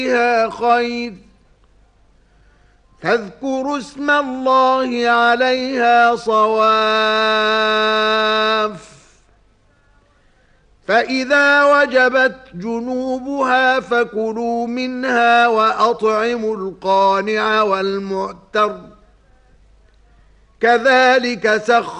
فيها خير فاذكروا اسم الله عليها صواف فإذا وجبت جنوبها فكلوا منها وأطعموا القانع والمعتر كذلك سخرنا